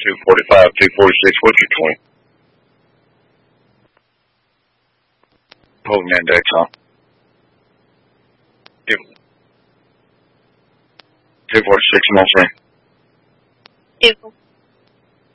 245, 246, what's your 20? Holding index, huh? 246, I'm all saying.